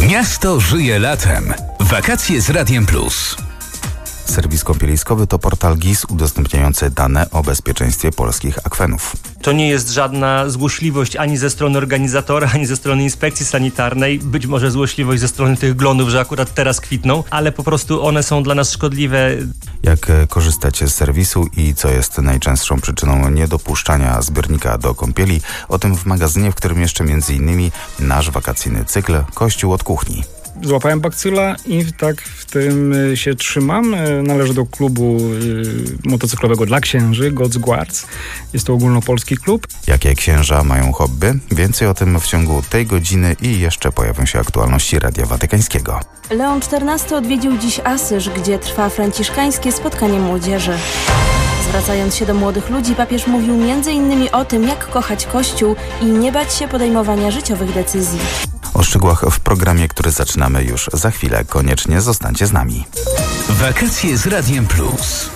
Miasto żyje latem. Wakacje z Radiem Plus. Serwis kąpieliskowy to portal GIS udostępniający dane o bezpieczeństwie polskich akwenów. To nie jest żadna złośliwość ani ze strony organizatora, ani ze strony inspekcji sanitarnej. Być może złośliwość ze strony tych glonów, że akurat teraz kwitną, ale po prostu one są dla nas szkodliwe. Jak korzystać z serwisu i co jest najczęstszą przyczyną niedopuszczania zbiornika do kąpieli? O tym w magazynie, w którym jeszcze m.in. nasz wakacyjny cykl Kościół od kuchni. Złapałem bakcyla i tak w tym się trzymam. Należę do klubu motocyklowego dla księży, God's Guards. Jest to ogólnopolski klub. Jakie księża mają hobby? Więcej o tym w ciągu tej godziny i jeszcze pojawią się aktualności Radia Watykańskiego. Leon XIV odwiedził dziś Asyż, gdzie trwa franciszkańskie spotkanie młodzieży. Zwracając się do młodych ludzi, papież mówił m.in. o tym, jak kochać Kościół i nie bać się podejmowania życiowych decyzji. O szczegółach w programie, który zaczynamy już za chwilę. Koniecznie zostańcie z nami. Wakacje z Radiem Plus.